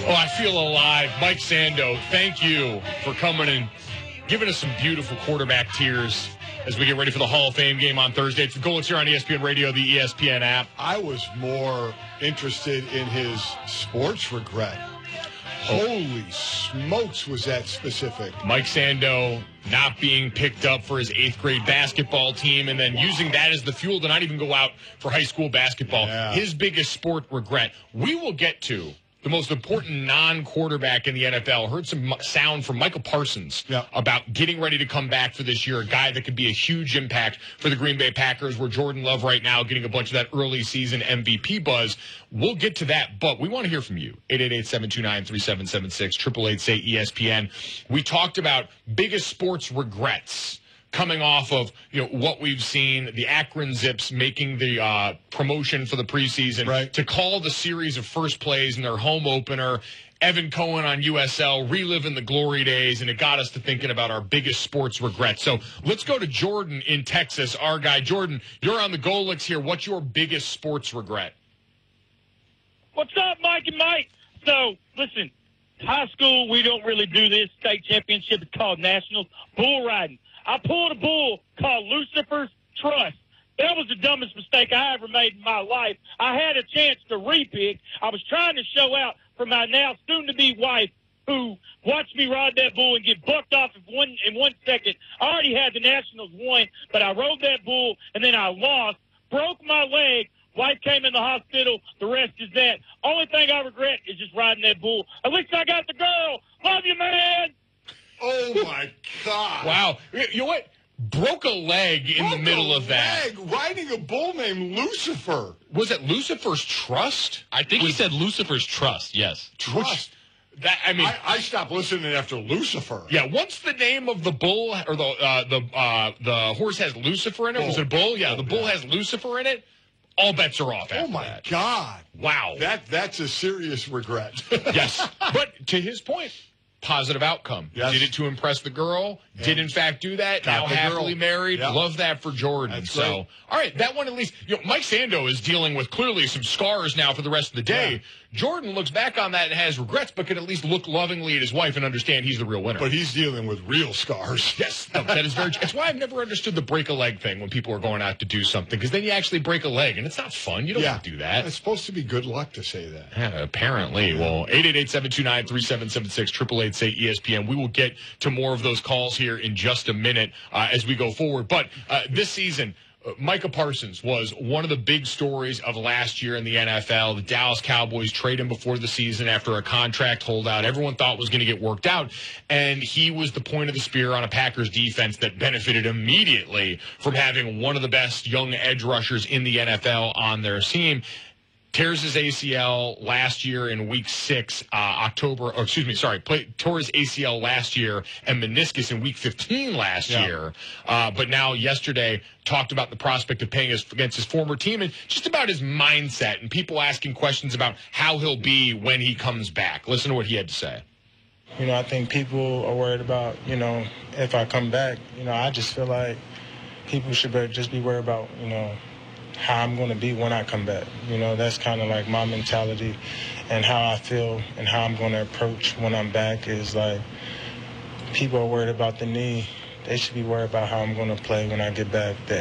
Oh, I feel alive. Mike Sando, thank you for coming and giving us some beautiful quarterback tears as we get ready for the Hall of Fame game on Thursday. It's the Goalies here on ESPN Radio, the ESPN app. I was more interested in his sports regret. Holy smokes, was that specific. Mike Sando not being picked up for his 8th grade basketball team and then using that as the fuel to not even go out for high school basketball. Yeah. His biggest sport regret. We will get to the most important non-quarterback in the NFL. Heard some sound from Michael Parsons about getting ready to come back for this year, a guy that could be a huge impact for the Green Bay Packers, where Jordan Love right now getting a bunch of that early season MVP buzz. We'll get to that, but we want to hear from you. 888-729-3776, 888-SAY-ESPN. We talked about biggest sports regrets coming off of what we've seen, the Akron Zips making the promotion for the preseason to call the series of first plays in their home opener, Evan Cohen on USL, reliving the glory days, and it got us to thinking about our biggest sports regrets. So let's go to Jordan in Texas, our guy. Jordan, you're on the Golix here. What's your biggest sports regret? What's up, Mike and Mike? So, listen, high school, we don't really do this. State championship is called nationals. Bull riding. I pulled a bull called Lucifer's Trust. That was the dumbest mistake I ever made in my life. I had a chance to repick. I was trying to show out for my now soon-to-be wife, who watched me ride that bull and get bucked off in 1 second. I already had the Nationals won, but I rode that bull, and then I lost, broke my leg. Wife came in the hospital. The rest is that. Only thing I regret is just riding that bull. At least I got the girl. Love you, man. Oh, my God. Wow. You know what? Broke a leg in the middle of that. Riding a bull named Lucifer. Was it Lucifer's Trust? I think he said Lucifer's Trust, yes. Trust. I stopped listening after Lucifer. Yeah, once the name of the bull or the horse has Lucifer in it, was it a bull? Yeah, the bull has Lucifer in it. All bets are off after that. Oh, my God. Wow. That's a serious regret. Yes. But to his point, positive outcome. Yes. Did it to impress the girl. Yeah. Did, in fact, do that. Got now the happily girl. married. Yep. Love that for Jordan. That's so, great. all right, that one at least. Mike Sando is dealing with clearly some scars now for the rest of the day. Yeah. Jordan looks back on that and has regrets, but can at least look lovingly at his wife and understand he's the real winner. But he's dealing with real scars. Yes, that is very true. That's why I've never understood the break a leg thing when people are going out to do something, because then you actually break a leg, and it's not fun. You don't want to do that. It's supposed to be good luck to say that. Yeah, apparently. Well, 888-729-3776, 888-SAY-ESPN. We will get to more of those calls here in just a minute as we go forward. But this season, Micah Parsons was one of the big stories of last year in the NFL. The Dallas Cowboys trade him before the season after a contract holdout everyone thought was going to get worked out, and he was the point of the spear on a Packers defense that benefited immediately from having one of the best young edge rushers in the NFL on their team. Tears his ACL last year in week 6, tore his ACL last year and meniscus in week 15 last year. But now yesterday talked about the prospect of playing against his former team and just about his mindset and people asking questions about how he'll be when he comes back. Listen to what he had to say. I think people are worried about, if I come back. I just feel like people should just be worried about, how I'm going to be when I come back. That's kind of like my mentality, and how I feel and how I'm going to approach when I'm back is like, people are worried about the knee. They should be worried about how I'm going to play when I get back. The